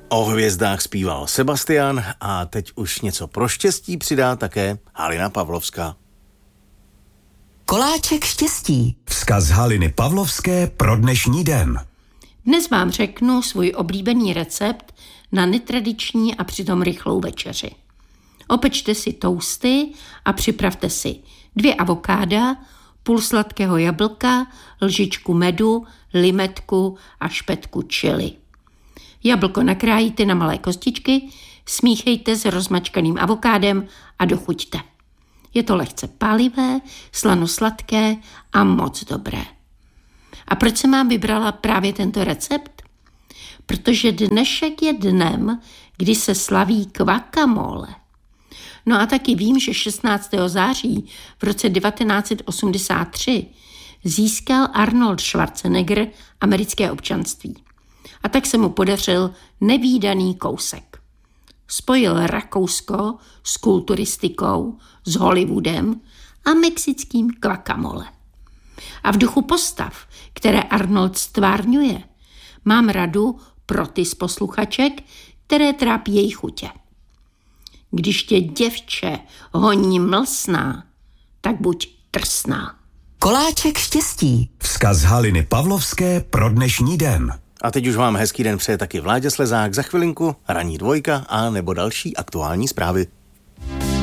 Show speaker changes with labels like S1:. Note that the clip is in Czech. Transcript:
S1: O hvězdách zpíval Sebastian a teď už něco pro štěstí přidá také Halina Pavlovská.
S2: Koláček štěstí.
S3: Vzkaz Haliny Pavlovské pro dnešní den.
S4: Dnes vám řeknu svůj oblíbený recept na netradiční a přitom rychlou večeři. Opečte si tousty a připravte si 2 avokáda, půl sladkého jablka, lžičku medu, limetku a špetku chili. Jablko nakrájíte na malé kostičky, smíchejte s rozmačkaným avokádem a dochuťte. Je to lehce pálivé, slano-sladké a moc dobré. A proč jsem vám vybrala právě tento recept? Protože dnešek je dnem, kdy se slaví guacamole. No a taky vím, že 16. září v roce 1983 získal Arnold Schwarzenegger americké občanství. A tak se mu podařil nevídaný kousek. Spojil Rakousko s kulturistikou, s Hollywoodem a mexickým guacamole. A v duchu postav, které Arnold stvárňuje, mám radu pro ty z posluchaček, které trápí její chutě. Když tě děvče honí mlsná, tak buď drsná.
S2: Koláček štěstí.
S3: Vzkaz Haliny Pavlovské pro dnešní den.
S1: A teď už vám hezký den přeje taky Vláďa Slezák, za chvilinku ranní 2 a nebo další aktuální zprávy.